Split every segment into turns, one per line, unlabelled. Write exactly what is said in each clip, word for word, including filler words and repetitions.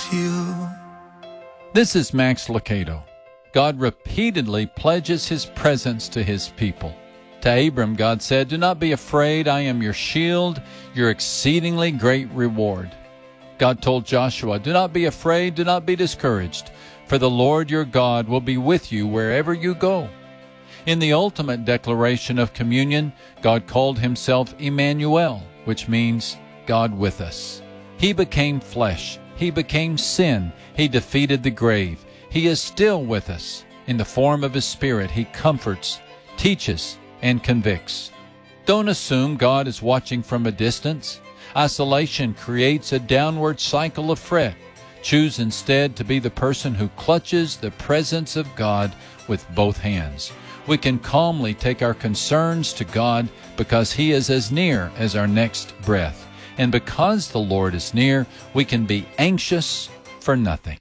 with you.
This is Max Lucado. God repeatedly pledges his presence to his people. To Abram, God said, "Do not be afraid, I am your shield, your exceedingly great reward." God told Joshua, "Do not be afraid, do not be discouraged, for the Lord your God will be with you wherever you go." In the ultimate declaration of communion, God called himself Emmanuel, which means God with us. He became flesh. He became sin. He defeated the grave. He is still with us. In the form of his Spirit, he comforts, teaches, and convicts. Don't assume God is watching from a distance. Isolation creates a downward cycle of fret. Choose instead to be the person who clutches the presence of God with both hands. We can calmly take our concerns to God because he is as near as our next breath. And because the Lord is near, we can be anxious for nothing.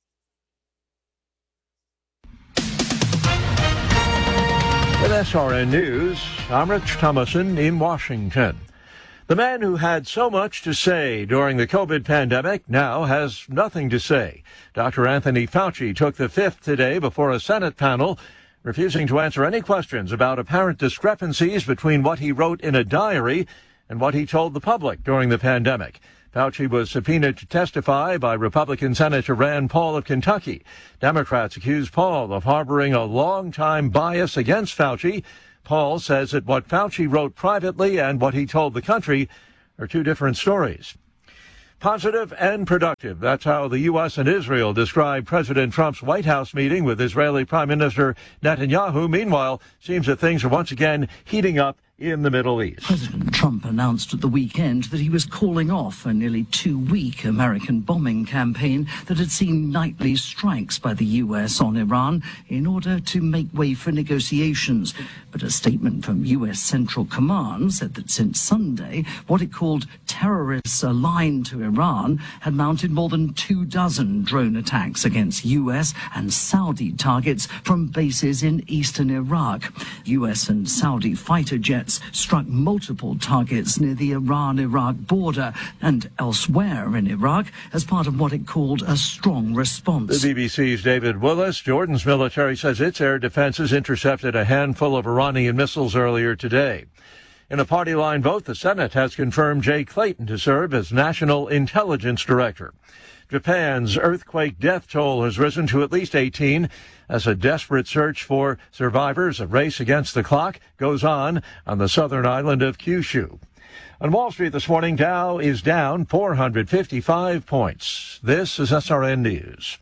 With S R N News, I'm Rich Thomason in Washington. The man who had so much to say during the COVID pandemic now has nothing to say. Doctor Anthony Fauci took the fifth today before a Senate panel, refusing to answer any questions about apparent discrepancies between what he wrote in a diary and what he told the public during the pandemic. Fauci was subpoenaed to testify by Republican Senator Rand Paul of Kentucky. Democrats accuse Paul of harboring a long-time bias against Fauci. Paul says that what Fauci wrote privately and what he told the country are two different stories. Positive and productive. That's how the U S and Israel described President Trump's White House meeting with Israeli Prime Minister Netanyahu. Meanwhile, seems that things are once again heating up in the Middle East.
President Trump announced at the weekend that he was calling off a nearly two-week American bombing campaign that had seen nightly strikes by the U S on Iran in order to make way for negotiations. But a statement from U S Central Command said that since Sunday, what it called terrorists aligned to Iran had mounted more than two dozen drone attacks against U S and Saudi targets from bases in eastern Iraq. U S and Saudi fighter jets struck multiple targets near the Iran-Iraq border and elsewhere in Iraq as part of what it called a strong response.
The B B C's David Willis. Jordan's military says its air defenses intercepted a handful of Iranian missiles earlier today. In a party line vote, the Senate has confirmed Jay Clayton to serve as National Intelligence Director. Japan's earthquake death toll has risen to at least eighteen as a desperate search for survivors. A race against the clock goes on on the southern island of Kyushu. On Wall Street this morning, Dow is down four hundred fifty-five points. This is S R N News.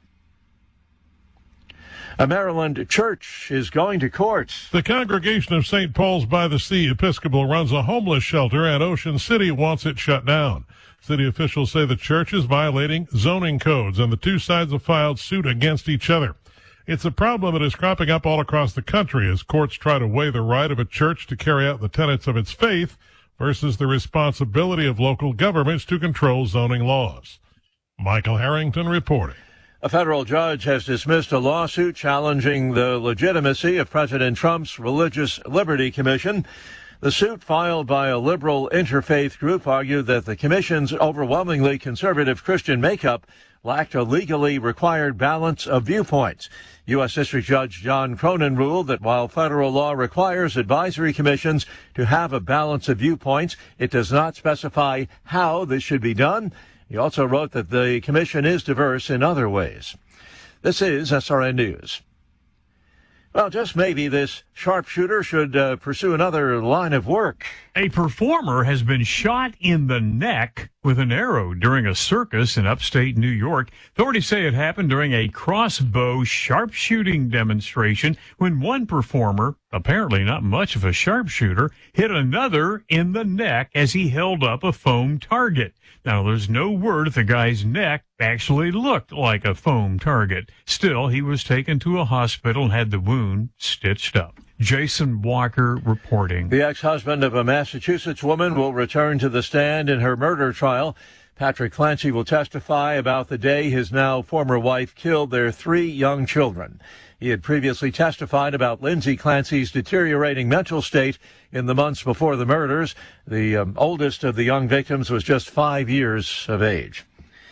A Maryland church is going to court.
The Congregation of Saint Paul's by the Sea Episcopal runs a homeless shelter, and Ocean City wants it shut down. City officials say the church is violating zoning codes, and the two sides have filed suit against each other. It's a problem that is cropping up all across the country as courts try to weigh the right of a church to carry out the tenets of its faith versus the responsibility of local governments to control zoning laws. Michael Harrington reporting.
A federal judge has dismissed a lawsuit challenging the legitimacy of President Trump's Religious Liberty Commission. The suit filed by a liberal interfaith group argued that the commission's overwhelmingly conservative Christian makeup lacked a legally required balance of viewpoints. U S. District Judge John Cronin ruled that while federal law requires advisory commissions to have a balance of viewpoints, it does not specify how this should be done. He also wrote that the commission is diverse in other ways. This is S R N News. Well, just maybe this sharpshooter should uh, pursue another line of work.
A performer has been shot in the neck with an arrow during a circus in upstate New York. Authorities say it happened during a crossbow sharpshooting demonstration when one performer, apparently not much of a sharpshooter, hit another in the neck as he held up a foam target. Now, there's no word if the guy's neck actually looked like a foam target. Still, he was taken to a hospital and had the wound stitched up. Jason Walker reporting.
The ex-husband of a Massachusetts woman will return to the stand in her murder trial. Patrick Clancy will testify about the day his now former wife killed their three young children. He had previously testified about Lindsay Clancy's deteriorating mental state in the months before the murders. The um, oldest of the young victims was just five years of age.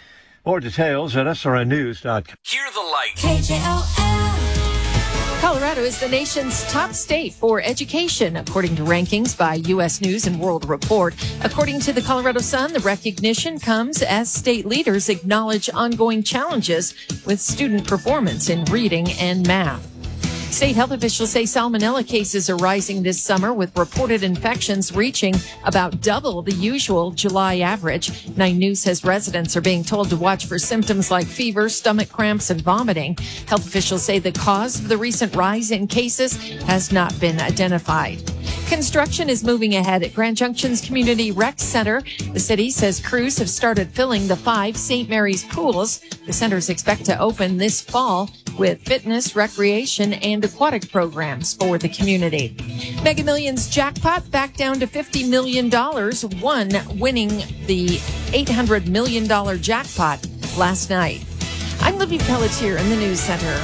More details at S R N news dot com.
Hear the light.
K J O L.
Colorado is the nation's top state for education, according to rankings by U S News and World Report. According to the Colorado Sun, the recognition comes as state leaders acknowledge ongoing challenges with student performance in reading and math. State health officials say salmonella cases are rising this summer, with reported infections reaching about double the usual July average. Nine News says residents are being told to watch for symptoms like fever, stomach cramps, and vomiting. Health officials say the cause of the recent rise in cases has not been identified. Construction is moving ahead at Grand Junction's Community Rec Center. The city says crews have started filling the five Saint Mary's pools. The centers expect to open this fall with fitness, recreation, and aquatic programs for the community. Mega Millions jackpot back down to fifty million dollars, one winning the eight hundred million dollars jackpot last night. I'm Libby Pelletier in the News Center.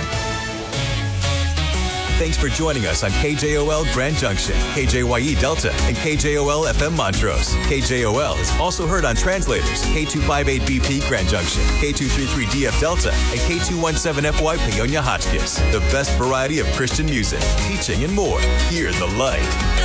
Thanks for joining us on K J O L Grand Junction, K J Y E Delta, and K J O L F M Montrose. K J O L is also heard on translators, K two fifty-eight B P Grand Junction, K two thirty-three D F Delta, and K two seventeen F Y Paonia Hotchkiss. The best variety of Christian music, teaching, and more. Hear the light.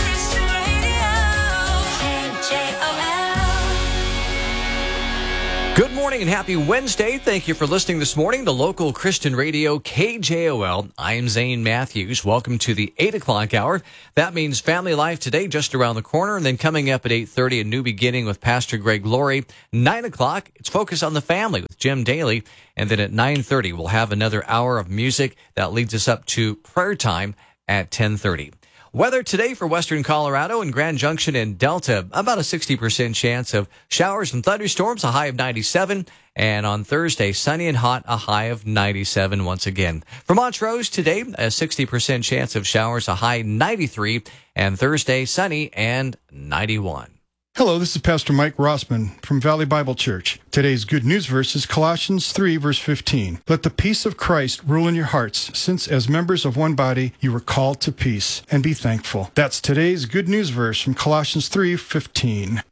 Good morning and happy Wednesday. Thank you for listening this morning to local Christian radio K J O L. I am Zane Matthews. Welcome to the eight o'clock hour. That means Family Life today just around the corner, and then coming up at eight thirty, a new beginning with Pastor Greg Laurie. nine o'clock, it's Focus on the Family with Jim Daly. And then at nine thirty, we'll have another hour of music that leads us up to prayer time at ten thirty. Weather today for western Colorado and Grand Junction and Delta, about a sixty percent chance of showers and thunderstorms, a high of ninety-seven. And on Thursday, sunny and hot, a high of ninety-seven once again. For Montrose today, a sixty percent chance of showers, a high ninety-three. And Thursday, sunny and ninety-one.
Hello, this is Pastor Mike Rossman from Valley Bible Church. Today's good news verse is Colossians three, verse fifteen. Let the peace of Christ rule in your hearts, since as members of one body you were called to peace, and be thankful. That's today's good news verse from Colossians three fifteen.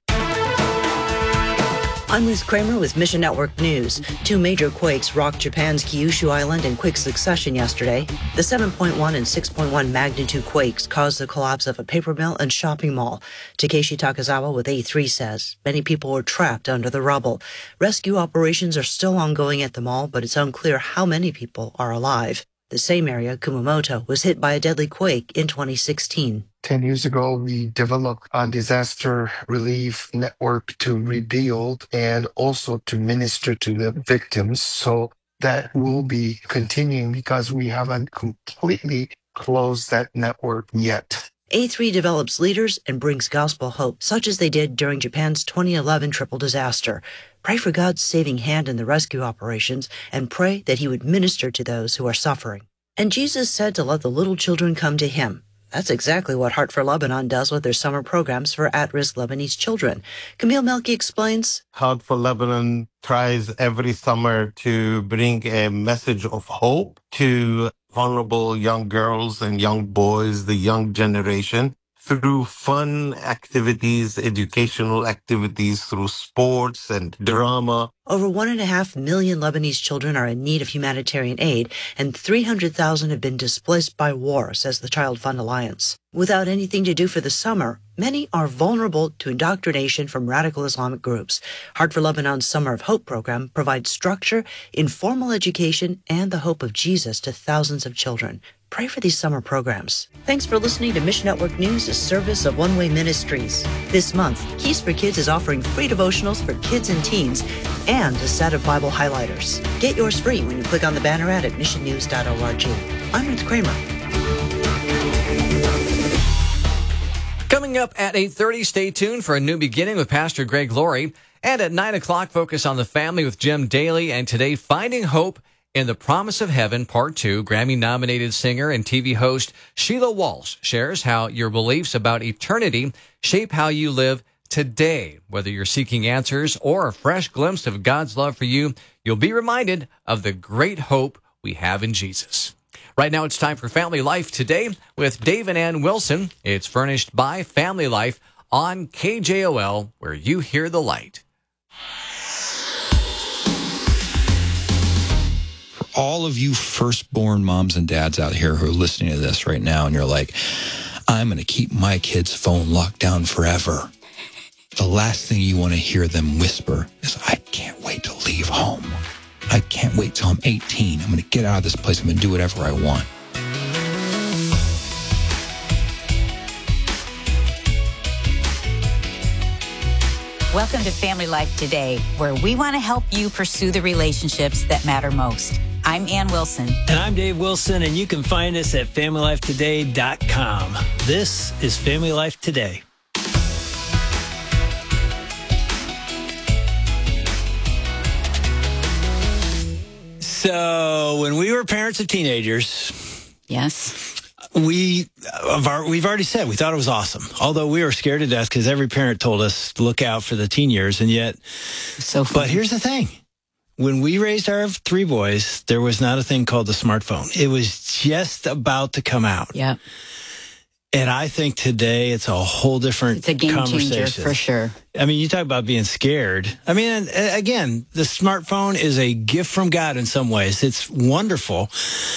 I'm Ruth Kramer with Mission Network News. Two major quakes rocked Japan's Kyushu Island in quick succession yesterday. The seven point one and six point one magnitude quakes caused the collapse of a paper mill and shopping mall. Takeshi Takazawa with A three says many people were trapped under the rubble. Rescue operations are still ongoing at the mall, but it's unclear how many people are alive. The same area, Kumamoto, was hit by a deadly quake in twenty sixteen.
Ten years ago, we developed a disaster relief network to rebuild and also to minister to the victims. So that will be continuing because we haven't completely closed that network yet.
A three develops leaders and brings gospel hope, such as they did during Japan's twenty eleven triple disaster. Pray for God's saving hand in the rescue operations and pray that he would minister to those who are suffering. And Jesus said to let the little children come to him. That's exactly what Heart for Lebanon does with their summer programs for at-risk Lebanese children. Camille Melky explains.
Heart for Lebanon tries every summer to bring a message of hope to vulnerable young girls and young boys, the young generation, through fun activities, educational activities, through sports and drama.
Over one and a half million Lebanese children are in need of humanitarian aid, and three hundred thousand have been displaced by war, says the Child Fund Alliance. Without anything to do for the summer, many are vulnerable to indoctrination from radical Islamic groups. Heart for Lebanon's Summer of Hope program provides structure, informal education, and the hope of Jesus to thousands of children. Pray for these summer programs. Thanks for listening to Mission Network News, a service of One Way Ministries. This month, Keys for Kids is offering free devotionals for kids and teens and a set of Bible highlighters. Get yours free when you click on the banner ad at mission news dot org. I'm Ruth Kramer.
Coming up at eight thirty, stay tuned for a new beginning with Pastor Greg Laurie. And at nine o'clock, Focus on the Family with Jim Daly. And today, Finding Hope in the Promise of Heaven, Part two. Grammy-nominated singer and T V host Sheila Walsh shares how your beliefs about eternity shape how you live today. Whether you're seeking answers or a fresh glimpse of God's love for you, you'll be reminded of the great hope we have in Jesus. Right now, it's time for Family Life Today with Dave and Ann Wilson. It's furnished by Family Life on K J O L, where you hear the light.
all of you firstborn moms and dads out here who are listening to this right now, and you're like, I'm going to keep my kid's phone locked down forever. The last thing you want to hear them whisper is, I can't wait to leave home. I can't wait till I'm eighteen. I'm going to get out of this place. I'm going to do whatever I want.
Welcome to Family Life Today, where we want to help you pursue the relationships that matter most. I'm Ann Wilson.
And I'm Dave Wilson, and you can find us at family life today dot com. This is Family Life Today. So when we were parents of teenagers,
yes,
we of our, we've already said we thought it was awesome. Although we were scared to death because every parent told us to look out for the teen years, and yet,
so funny.
But here's the thing: when we raised our three boys, there was not a thing called the smartphone. It was just about to come out.
Yeah.
And I think today it's a whole different
It's a game
conversation.
changer for sure.
I mean, you talk about being scared. I mean, again, the smartphone is a gift from God in some ways. It's wonderful,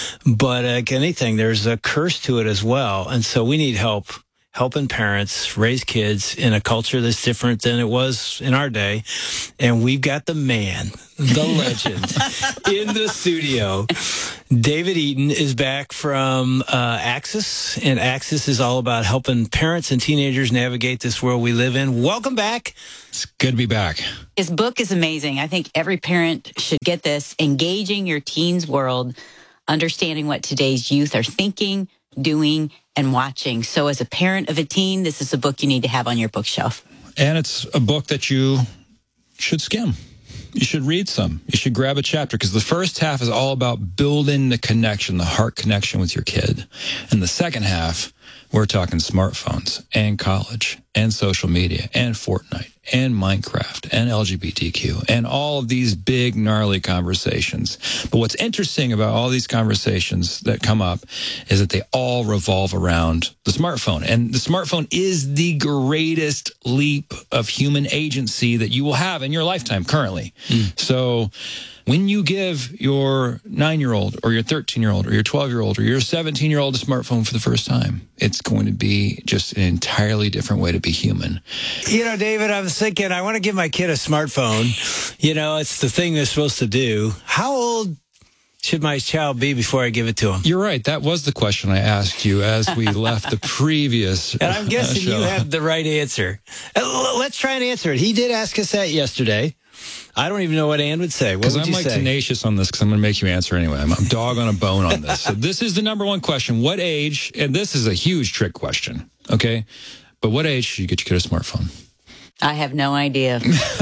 but like anything, there's a curse to it as well. And so we need help, helping parents raise kids in a culture that's different than it was in our day. And we've got the man, the legend in the studio. David Eaton is back from uh, Axis, and Axis is all about helping parents and teenagers navigate this world we live in. Welcome back.
It's good to be back.
His book is amazing. I think every parent should get this. Engaging Your Teen's World, Understanding What Today's Youth Are Thinking, Doing, and Watching. So as a parent of a teen, this is a book you need to have on your bookshelf.
And it's a book that you should skim. You should read some. You should grab a chapter, because the first half is all about building the connection, the heart connection with your kid. And the second half, we're talking smartphones and college and social media and Fortnite and Minecraft and L G B T Q and all of these big, gnarly conversations. But what's interesting about all these conversations that come up is that they all revolve around the smartphone. And the smartphone is the greatest leap of human agency that you will have in your lifetime currently. Mm. So when you give your nine-year-old or your thirteen-year-old or your twelve-year-old or your seventeen-year-old a smartphone for the first time, it's going to be just an entirely different way to be human.
You know, David, I was thinking, I want to give my kid a smartphone. You know, it's the thing they're supposed to do. How old should my child be before I give it to him?
You're right. That was the question I asked you as we left the previous
And I'm guessing
uh, show.
you have the right answer. Let's try and answer it. He did ask us that yesterday. I don't even know what Ann would say. What would
I'm
you
like
say?
tenacious on this, because I'm going to make you answer anyway. I'm, I'm dog on a bone on this. So this is the number one question. What age, and this is a huge trick question, okay? But what age should you get your kid a smartphone?
I have no idea.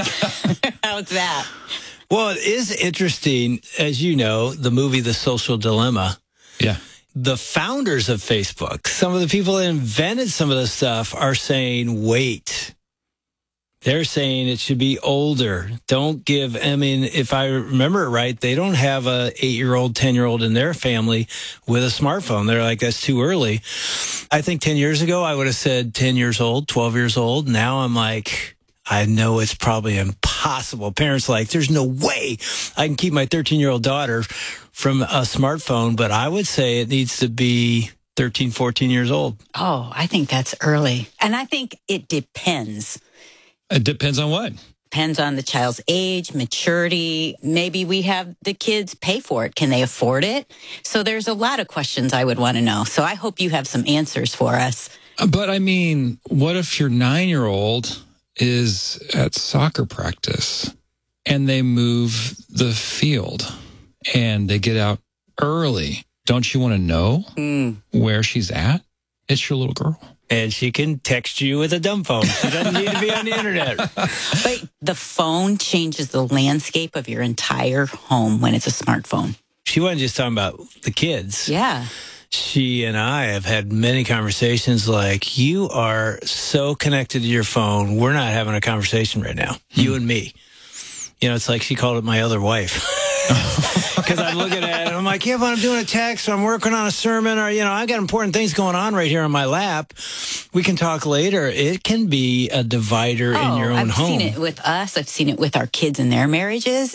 How's that?
Well, it is interesting, as you know, the movie The Social Dilemma.
Yeah.
The founders of Facebook, some of the people that invented some of this stuff, are saying, wait. They're saying it should be older. Don't give, I mean, if I remember it right, they don't have a eight-year-old, ten-year-old in their family with a smartphone. They're like, that's too early. I think ten years ago, I would have said ten years old, twelve years old. Now I'm like, I know it's probably impossible. Parents are like, there's no way I can keep my thirteen-year-old daughter from a smartphone, but I would say it needs to be thirteen, fourteen years old.
Oh, I think that's early. And I think it depends.
It depends on what?
Depends on the child's age, maturity. Maybe we have the kids pay for it. Can they afford it? So there's a lot of questions I would want to know. So I hope you have some answers for us.
But I mean, what if your nine-year-old is at soccer practice and they move the field and they get out early? Don't you want to know
mm.
where she's at? It's your little girl.
And she can text you with a dumb phone. She doesn't need to be on the internet.
But the phone changes the landscape of your entire home when it's a smartphone.
She wasn't just talking about the kids.
Yeah.
She and I have had many conversations like, you are so connected to your phone. We're not having a conversation right now. Hmm. You and me. You know, it's like she called it my other wife. Because I'm looking at it, and I'm like, yeah, but I'm doing a text, or I'm working on a sermon, or, you know, I got important things going on right here on my lap. We can talk later. It can be a divider
oh,
in your own
I've
home.
I've seen it with us. I've seen it with our kids in their marriages.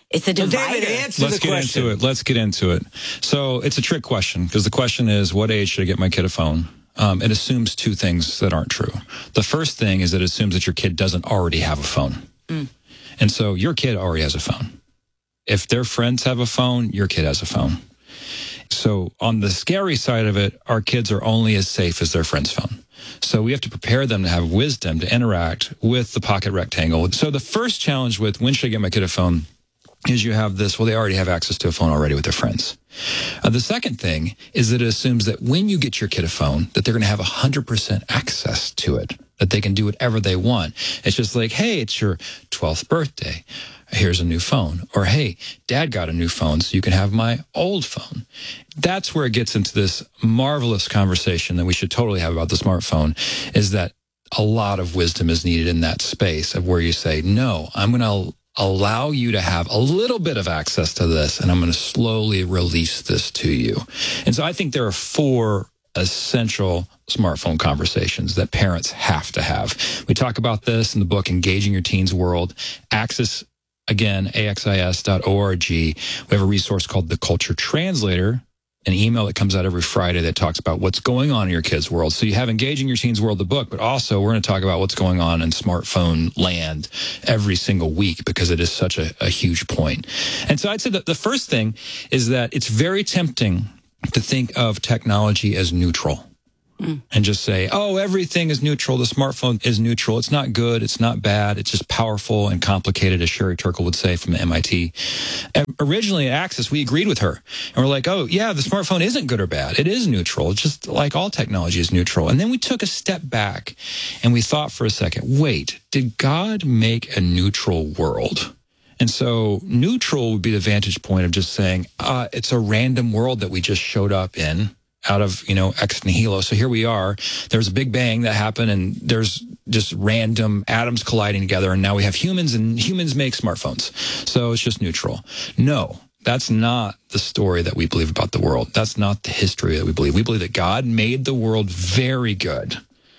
It's a divider.
David, answer
Let's
the
get
question.
into it. Let's get into it. So it's a trick question because the question is, what age should I get my kid a phone? Um, it assumes two things that aren't true. The first thing is it assumes that your kid doesn't already have a phone.
Mm.
And so your kid already has a phone. If their friends have a phone, your kid has a phone. So on the scary side of it, our kids are only as safe as their friend's phone. So we have to prepare them to have wisdom to interact with the pocket rectangle. So the first challenge with when should I get my kid a phone is you have this, well, they already have access to a phone already with their friends. Uh, the second thing is that it assumes that when you get your kid a phone, that they're going to have one hundred percent access to it, that they can do whatever they want. It's just like, hey, it's your twelfth birthday. Here's a new phone. Or, hey, dad got a new phone, so you can have my old phone. That's where it gets into this marvelous conversation that we should totally have about the smartphone, is that a lot of wisdom is needed in that space of where you say, no, I'm going to allow you to have a little bit of access to this, and I'm going to slowly release this to you. And so I think there are four essential smartphone conversations that parents have to have. We talk about this in the book, Engaging Your Teen's World. Access, again, A X I S dot org. We have a resource called The Culture Translator, an email that comes out every Friday that talks about what's going on in your kids' world. So you have Engaging Your Teen's World, the book, but also we're going to talk about what's going on in smartphone land every single week because it is such a, a huge point. And so I'd say that the first thing is that it's very tempting to think of technology as neutral. Mm. And just say, oh, everything is neutral. The smartphone is neutral. It's not good. It's not bad. It's just powerful and complicated, as Sherry Turkle would say from M I T. And originally at Access, we agreed with her. And we're like, oh, yeah, the smartphone isn't good or bad. It is neutral. It's just like all technology is neutral. And then we took a step back and we thought for a second, wait, did God make a neutral world? And so neutral would be the vantage point of just saying, uh, it's a random world that we just showed up in. Out of, you know, ex nihilo. So here we are. There's a big bang that happened, and there's just random atoms colliding together, and now we have humans, and humans make smartphones. So it's just neutral. No, that's not the story that we believe about the world. That's not the history that we believe. We believe that God made the world very good,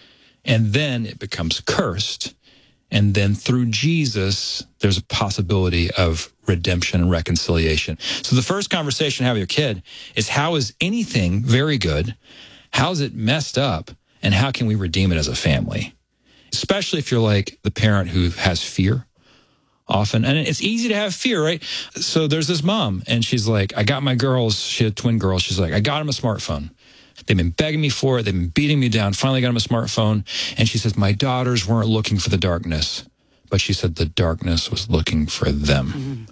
and then it becomes cursed. And then through Jesus, there's a possibility of redemption and reconciliation. So the first conversation to have with your kid is, how is anything very good? How's it messed up? And how can we redeem it as a family? Especially if you're like the parent who has fear often. And it's easy to have fear, right? So there's this mom, and she's like, I got my girls, she had twin girls. She's like, I got them a smartphone. They've been begging me for it. They've been beating me down. Finally got them a smartphone. And she says, my daughters weren't looking for the darkness, but she said the darkness was looking for them. Mm-hmm.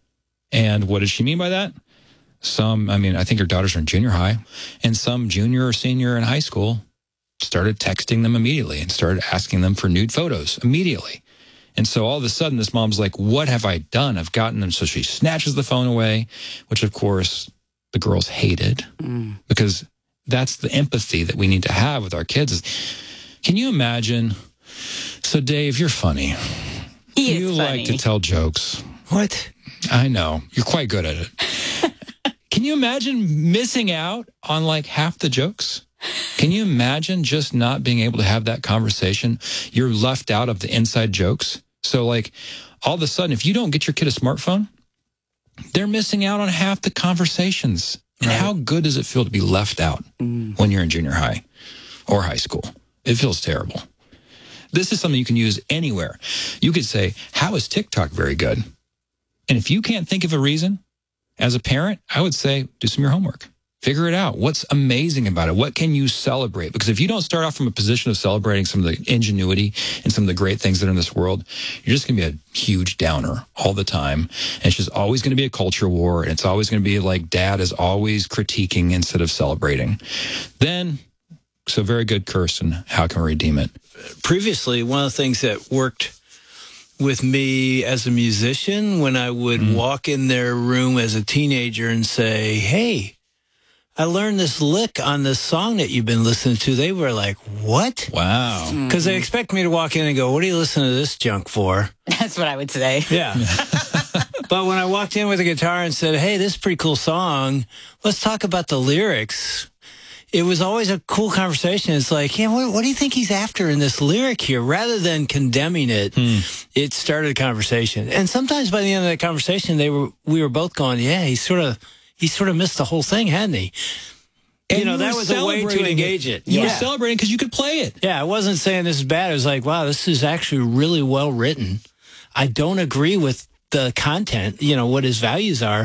And what does she mean by that? Some, I mean, I think her daughters are in junior high, and some junior or senior in high school started texting them immediately and started asking them for nude photos immediately. And so all of a sudden, this mom's like, what have I done? I've gotten them. So she snatches the phone away, which of course the girls hated mm. because that's the empathy that we need to have with our kids. Is, can you imagine? So Dave, you're funny.
He
you
is
like
funny.
to tell jokes.
What?
I know. You're quite good at it. Can you imagine missing out on like half the jokes? Can you imagine just not being able to have that conversation? You're left out of the inside jokes. So like all of a sudden, if you don't get your kid a smartphone, they're missing out on half the conversations. And right. How good does it feel to be left out mm. when you're in junior high or high school? It feels terrible. This is something you can use anywhere. You could say, how is TikTok very good? And if you can't think of a reason, as a parent, I would say, do some of your homework. Figure it out. What's amazing about it? What can you celebrate? Because if you don't start off from a position of celebrating some of the ingenuity and some of the great things that are in this world, you're just going to be a huge downer all the time. And it's just always going to be a culture war. And it's always going to be like dad is always critiquing instead of celebrating. Then, so very good, Kirsten. How can we redeem it?
Previously, one of the things that worked with me as a musician, when I would mm. walk in their room as a teenager and say, hey, I learned this lick on this song that you've been listening to. They were like, what?
Wow.
Because they expect me to walk in and go, what are you listening to this junk for?
That's what I would say.
Yeah. But when I walked in with a guitar and said, hey, this is a pretty cool song, let's talk about the lyrics. it was always a cool conversation. It's like, yeah, what, what do you think he's after in this lyric here? Rather than condemning it,
Hmm.
it started a conversation. And sometimes by the end of that conversation, they were we were both going, yeah, he sort of he sort of missed the whole thing, hadn't he?
And
you know,
you
that
were
was a way to
celebrating
engage
it.
it.
You
yeah.
were celebrating because you could play it.
Yeah, I wasn't saying this is bad. It was like, wow, this is actually really well written. I don't agree with the content, you know, what his values are,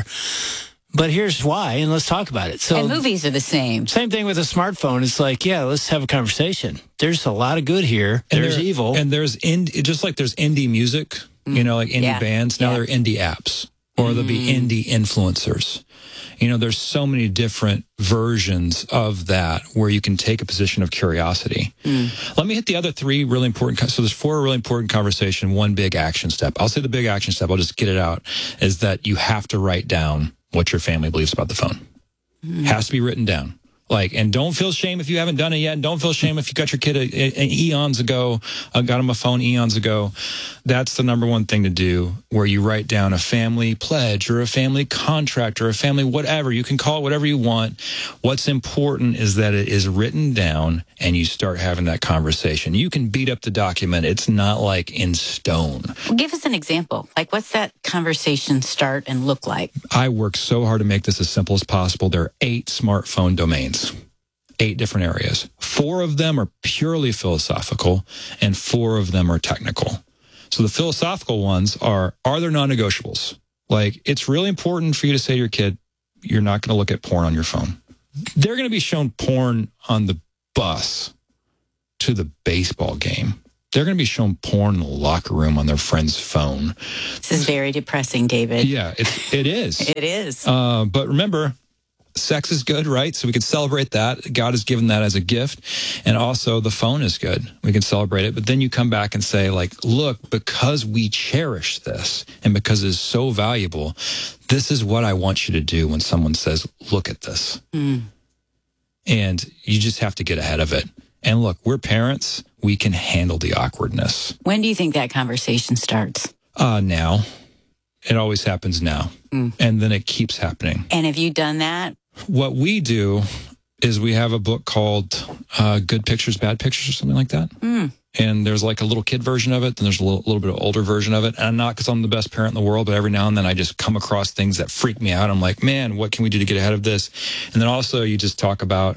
but here's why, and let's talk about it. So,
and movies are the same.
Same thing with a smartphone. It's like, yeah, let's have a conversation. There's a lot of good here.
And
There's
there-
evil.
And there's indie, just like there's indie music, you know, like indie
Yeah.
bands. Now
Yeah.
there are indie apps, or there'll be indie influencers. You know, there's so many different versions of that where you can take a position of curiosity. Let me hit the other three really important. co- So there's four really important conversation, one big action step. I'll say the big action step. I'll just get it out is that you have to write down what your family believes about the phone. Has to be written down. Like, and don't feel shame if you haven't done it yet. And don't feel shame if you got your kid a, a, a eons ago, uh, got him a phone eons ago. That's the number one thing to do, where you write down a family pledge or a family contract or a family whatever. You can call it whatever you want. What's important is that it is written down and you start having that conversation. You can beat up the document. It's not like in stone.
Well, give us an example. Like, what's that conversation start and look like?
I work so hard to make this as simple as possible. There are eight smartphone domains. Eight different areas. Four of them are purely philosophical and four of them are technical. So the philosophical ones are, are there non-negotiables? Like, it's really important for you to say to your kid, you're not going to look at porn on your phone. They're going to be shown porn on the bus to the baseball game. They're going to be shown porn in the locker room on their friend's phone.
This is very depressing, David.
Yeah, it's, it is.
It is.
Uh, but remember, sex is good, right? So we can celebrate that. God has given that as a gift. And also the phone is good. We can celebrate it. But then you come back and say, like, look, because we cherish this and because it's so valuable, this is what I want you to do when someone says, look at this.
Mm.
And you just have to get ahead of it. And look, we're parents. We can handle the awkwardness.
When do you think that conversation starts?
Uh, now. It always happens now.
Mm.
And then it keeps happening.
And have you done that?
What we do is we have a book called uh, Good Pictures, Bad Pictures, or something like that.
Mm.
And there's like a little kid version of it. Then there's a little, little bit of older version of it. And not because I'm the best parent in the world, but every now and then I just come across things that freak me out. I'm like, man, what can we do to get ahead of this? And then also you just talk about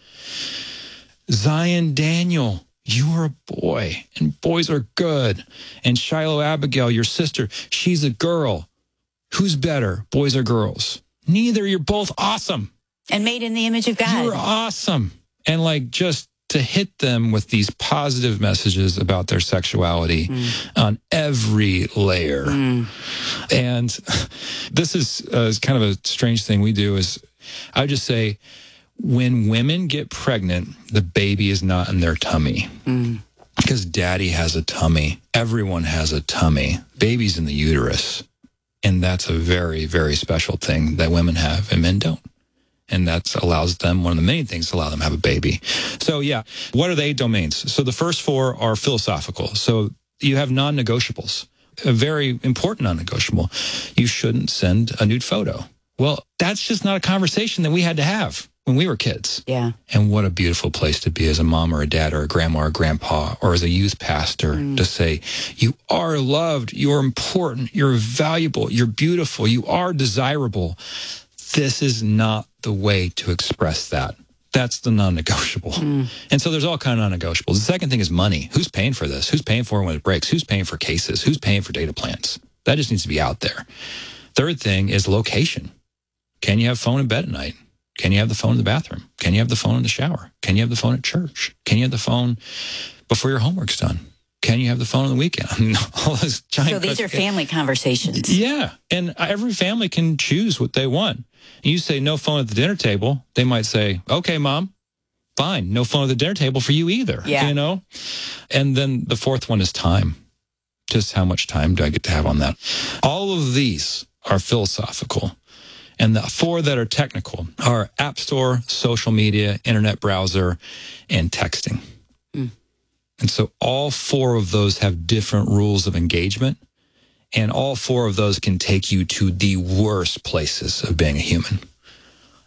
Zion Daniel. You are a boy, and boys are good. And Shiloh Abigail, your sister, she's a girl. Who's better, boys or girls? Neither. You're both awesome.
And made in the image of God.
You're awesome. And like just to hit them with these positive messages about their sexuality mm. on every layer. Mm. And this is, uh, is kind of a strange thing we do is I would just say, when women get pregnant, the baby is not in their tummy. Mm. Because daddy has a tummy. Everyone has a tummy. Baby's in the uterus. And that's a very, very special thing that women have and men don't. And that allows them, one of the main things to allow them to have a baby. So yeah, what are the eight domains? So the first four are philosophical. So you have non-negotiables. A very important non-negotiable. You shouldn't send a nude photo. Well, that's just not a conversation that we had to have when we were kids.
Yeah.
And what a beautiful place to be as a mom or a dad or a grandma or a grandpa or as a youth pastor mm. to say, you are loved, you're important, you're valuable, you're beautiful, you are desirable. This is not the way to express that. That's the non-negotiable. Mm. And so there's all kind of non-negotiables. The second thing is money. Who's paying for this? Who's paying for it when it breaks? Who's paying for cases? Who's paying for data plans? That just needs to be out there. Third thing is location. Can you have phone in bed at night? Can you have the phone in the bathroom? Can you have the phone in the shower? Can you have the phone at church? Can you have the phone before your homework's done? Can you have the phone on the weekend? I mean, all those giant
so these are family conversations.
Yeah. And every family can choose what they want. You say no phone at the dinner table. They might say, okay, mom, fine. No phone at the dinner table for you either.
Yeah.
You know? And then the fourth one is time. Just how much time do I get to have on that? All of these are philosophical. And the four that are technical are App Store, social media, internet browser, and texting. Mm. And so all four of those have different rules of engagement. And all four of those can take you to the worst places of being a human.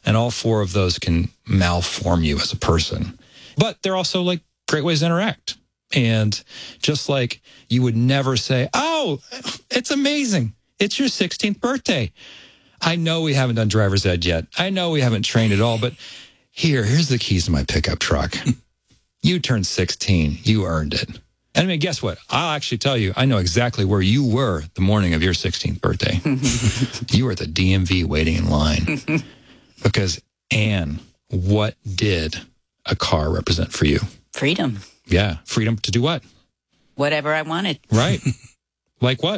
And all four of those can malform you as a person. But they're also like great ways to interact. And just like you would never say, oh, it's amazing. It's your sixteenth birthday. I know we haven't done driver's ed yet. I know we haven't trained at all, but here, here's the keys to my pickup truck. You turned sixteen. You earned it. And I mean, guess what? I'll actually tell you, I know exactly where you were the morning of your sixteenth birthday. You were at the D M V waiting in line. Because, Ann, what did a car represent for you?
Freedom.
Yeah. Freedom to do what?
Whatever I wanted.
Right. Like what?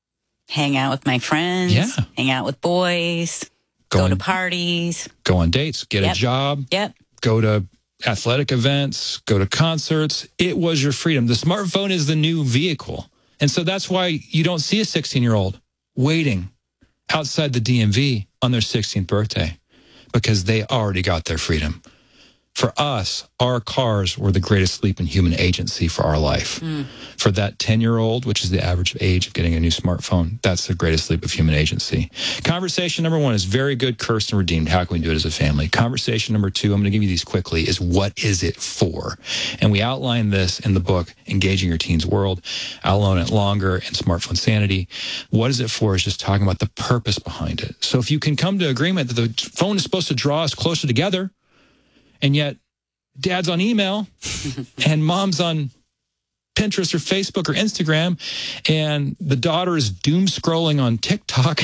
Hang out with my friends.
Yeah.
Hang out with boys. Go,
Go
to
on-
parties.
Go on dates, get
Yep.
a job,
Yep.
go to athletic events, go to concerts. It was your freedom. The smartphone is the new vehicle. And so that's why you don't see a sixteen-year-old waiting outside the D M V on their sixteenth birthday, because they already got their freedom. For us, our cars were the greatest leap in human agency for our life.
Mm.
For that ten-year-old, which is the average age of getting a new smartphone, that's the greatest leap of human agency. Conversation number one is very good, cursed, and redeemed. How can we do it as a family? Conversation number two, I'm going to give you these quickly, is what is it for? And we outline this in the book, Engaging Your Teen's World. I'll own it longer in Smartphone Sanity. What is it for is just talking about the purpose behind it. So if you can come to agreement that the phone is supposed to draw us closer together, and yet dad's on email and mom's on Pinterest or Facebook or Instagram, and the daughter is doom scrolling on TikTok.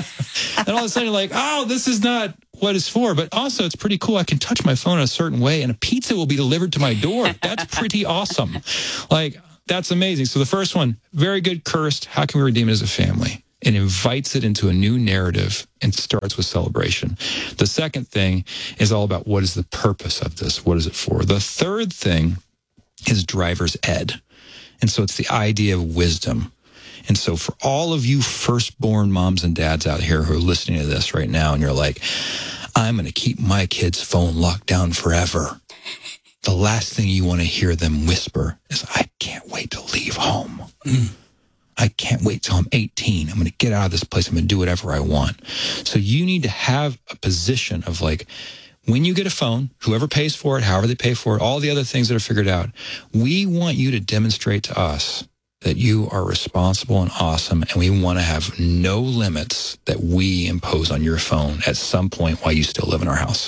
And all of a sudden you're like, oh, this is not what it's for. But also it's pretty cool. I can touch my phone in a certain way and a pizza will be delivered to my door. That's pretty awesome. Like, that's amazing. So the first one, very good, cursed. How can we redeem it as a family? It invites it into a new narrative and starts with celebration. The second thing is all about what is the purpose of this? What is it for? The third thing is driver's ed. And so it's the idea of wisdom. And so for all of you firstborn moms and dads out here who are listening to this right now, and you're like, I'm going to keep my kid's phone locked down forever. The last thing you want to hear them whisper is, I can't wait to leave home. Mm. I can't wait till I'm eighteen. I'm going to get out of this place. I'm going to do whatever I want. So you need to have a position of like, when you get a phone, whoever pays for it, however they pay for it, all the other things that are figured out, we want you to demonstrate to us that you are responsible and awesome, and we want to have no limits that we impose on your phone at some point while you still live in our house.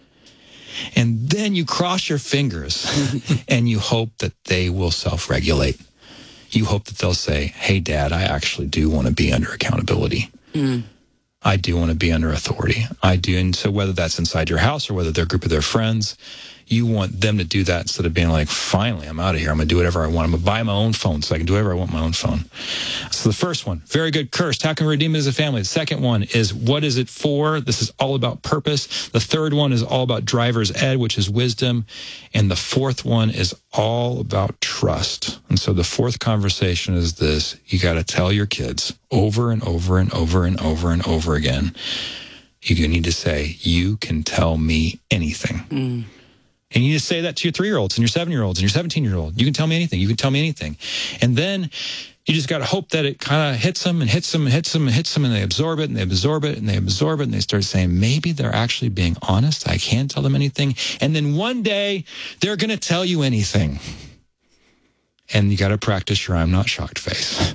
And then you cross your fingers and you hope that they will self-regulate. You hope that they'll say, hey, Dad, I actually do want to be under accountability. Mm. I do want to be under authority. I do. And so whether that's inside your house or whether they're a group of their friends, you want them to do that instead of being like, finally, I'm out of here. I'm going to do whatever I want. I'm going to buy my own phone so I can do whatever I want on my own phone. So the first one, very good, cursed. How can we redeem it as a family? The second one is, what is it for? This is all about purpose. The third one is all about driver's ed, which is wisdom. And the fourth one is all about trust. And so the fourth conversation is this. You got to tell your kids over and over and over and over and over again. You need to say, you can tell me anything. Mm. And you need to say that to your three-year-olds and your seven-year-olds and your seventeen-year-old. You can tell me anything. You can tell me anything. And then you just got to hope that it kind of hits them and hits them and hits them and hits them, and they absorb it and they absorb it and they absorb it and they start saying, maybe they're actually being honest. I can't tell them anything. And then one day they're going to tell you anything. And you got to practice your I'm not shocked face.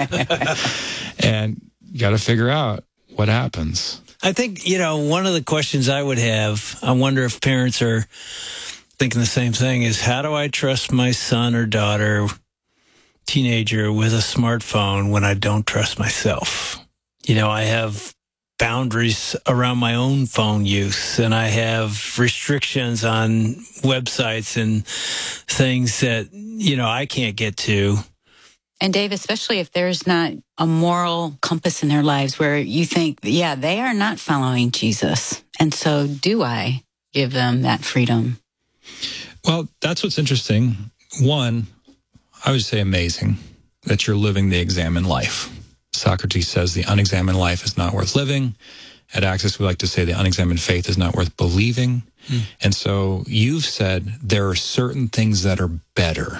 And you got to figure out what happens.
I think, you know, one of the questions I would have, I wonder if parents are thinking the same thing, is how do I trust my son or daughter, teenager, with a smartphone when I don't trust myself? You know, I have boundaries around my own phone use, and I have restrictions on websites and things that, you know, I can't get to.
And Dave, especially if there's not a moral compass in their lives where you think, yeah, they are not following Jesus. And so do I give them that freedom?
Well, that's what's interesting. One, I would say amazing that you're living the examined life. Socrates says the unexamined life is not worth living. At Access, we like to say the unexamined faith is not worth believing. Hmm. And so you've said there are certain things that are better.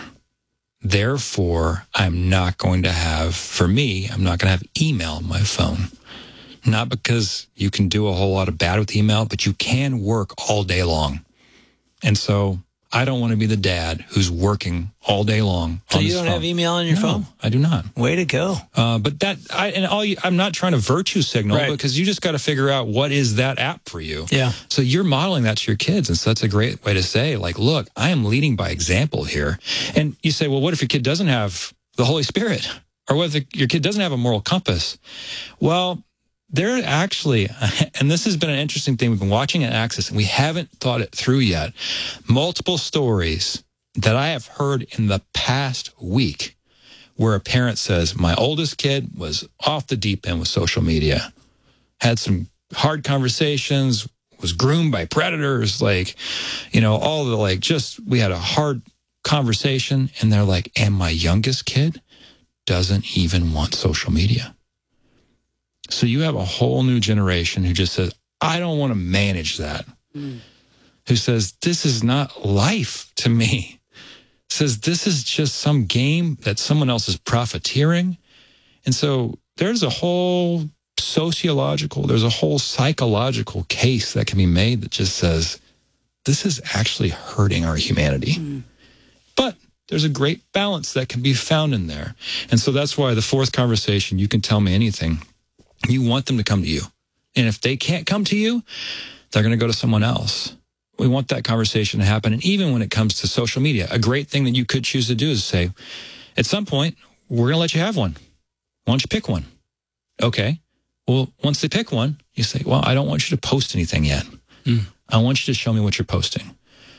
Therefore, I'm not going to have, for me, I'm not going to have email on my phone. Not because you can do a whole lot of bad with email, but you can work all day long. And so I don't want to be the dad who's working all day long.
So
on
you
his
don't
phone.
have email on your
No,
phone?
I do not.
Way to go.
Uh, but that, I, and all you, I'm not trying to virtue signal
Right.
because you just got to figure out what is that app for you.
Yeah.
So you're modeling that to your kids. And so that's a great way to say, like, look, I am leading by example here. And you say, well, what if your kid doesn't have the Holy Spirit? Or what if your kid doesn't have a moral compass? Well, there actually, and this has been an interesting thing. We've been watching at Access and we haven't thought it through yet. Multiple stories that I have heard in the past week where a parent says, my oldest kid was off the deep end with social media, had some hard conversations, was groomed by predators, like, you know, all the like, just, we had a hard conversation and they're like, and my youngest kid doesn't even want social media. So you have a whole new generation who just says, I don't want to manage that. Mm. Who says, this is not life to me. Says, this is just some game that someone else is profiteering. And so there's a whole sociological, there's a whole psychological case that can be made that just says, this is actually hurting our humanity. Mm. But there's a great balance that can be found in there. And so that's why the fourth conversation, you can tell me anything. You want them to come to you. And if they can't come to you, they're going to go to someone else. We want that conversation to happen. And even when it comes to social media, a great thing that you could choose to do is say, at some point, we're going to let you have one. Why don't you pick one? Okay. Well, once they pick one, you say, well, I don't want you to post anything yet. Mm. I want you to show me what you're posting.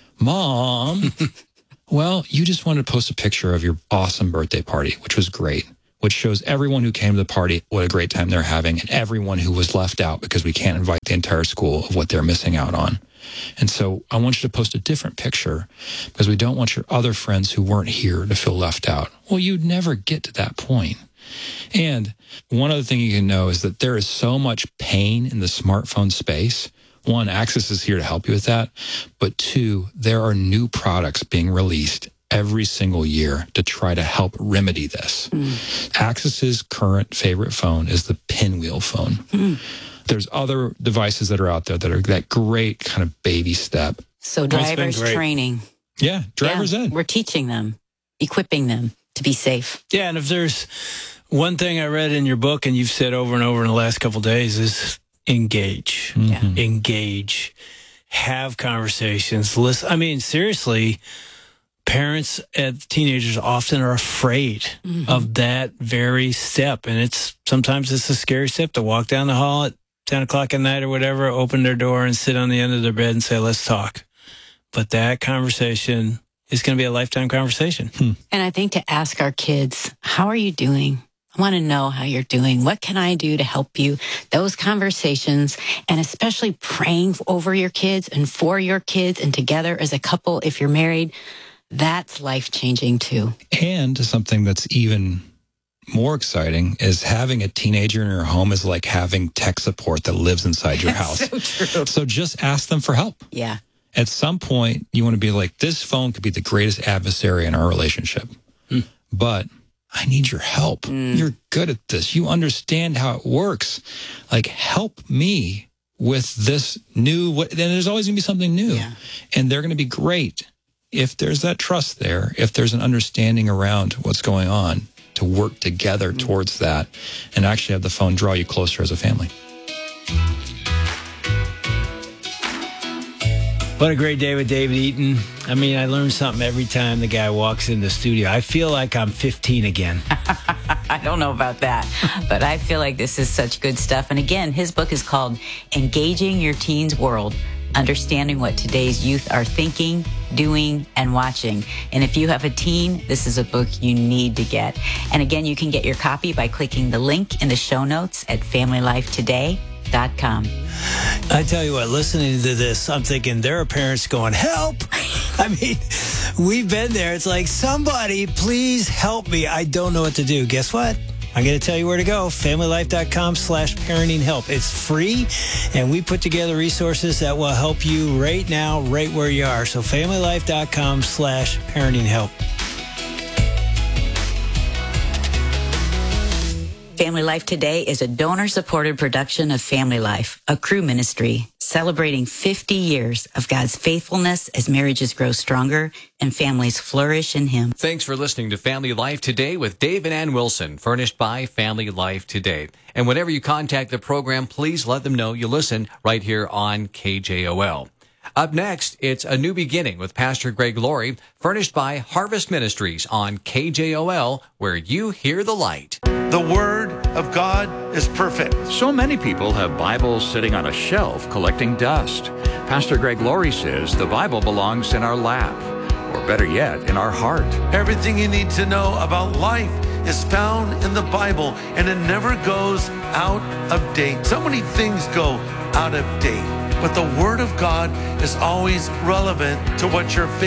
Mom, well, you just wanted to post a picture of your awesome birthday party, which was great, which shows everyone who came to the party what a great time they're having and everyone who was left out because we can't invite the entire school of what they're missing out on. And so I want you to post a different picture because we don't want your other friends who weren't here to feel left out. Well, you'd never get to that point. And one other thing you can know is that there is so much pain in the smartphone space. One, Access is here to help you with that. But two, there are new products being released every single year to try to help remedy this. Mm. Access's current favorite phone is the Pinwheel phone. Mm. There's other devices that are out there that are that great kind of baby step.
So drivers training.
Yeah, driver's
yeah,
ed.
We're teaching them, equipping them to be safe.
Yeah, and if there's one thing I read in your book and you've said over and over in the last couple of days is engage. Mm-hmm. Engage. Have conversations. Listen. I mean, seriously, parents and teenagers often are afraid mm-hmm. of that very step. And it's sometimes it's a scary step to walk down the hall at ten o'clock at night or whatever, open their door and sit on the end of their bed and say, let's talk. But that conversation is going to be a lifetime conversation. Hmm.
And I think to ask our kids, how are you doing? I want to know how you're doing. What can I do to help you? Those conversations, and especially praying over your kids and for your kids and together as a couple, if you're married, that's life-changing too.
And something that's even more exciting is having a teenager in your home is like having tech support that lives inside your house.
So true.
So just ask them for help.
Yeah.
At some point, you want to be like, this phone could be the greatest adversary in our relationship. Mm. But I need your help. Mm. You're good at this. You understand how it works. Like, help me with this new, what, then there's always going to be something new. Yeah. And they're going to be great if there's that trust there, if there's an understanding around what's going on, to work together mm. towards that and actually have the phone draw you closer as a family.
What a great day with David Eaton. I mean, I learn something every time the guy walks in the studio. I feel like I'm fifteen again.
I don't know about that, but I feel like this is such good stuff. And again, his book is called Engaging Your Teen's World, Understanding What Today's Youth Are Thinking, Doing, and Watching. And if you have a teen, this is a book you need to get. And again, you can get your copy by clicking the link in the show notes at family life today dot com.
I tell you what, listening to this, I'm thinking there are parents going, help! I mean, we've been there. It's like, somebody, please help me. I don't know what to do. Guess what? I'm going to tell you where to go. family life dot com slash parenting help. It's free, and we put together resources that will help you right now, right where you are. So family life dot com slash parenting help.
Family Family Life Today is a donor-supported production of Family Life, a crew ministry celebrating fifty years of God's faithfulness as marriages grow stronger and families flourish in Him.
Thanks for listening to Family Life Today with Dave and Ann Wilson, furnished by Family Life Today. And whenever you contact the program, please let them know you listen right here on K J O L. Up next, it's A New Beginning with Pastor Greg Laurie, furnished by Harvest Ministries on K J O L, where you hear the light.
The Word of God is perfect.
So many people have Bibles sitting on a shelf collecting dust. Pastor Greg Laurie says the Bible belongs in our lap, or better yet, in our heart.
Everything you need to know about life is found in the Bible, and it never goes out of date. So many things go out of date, but the Word of God is always relevant to what you're facing.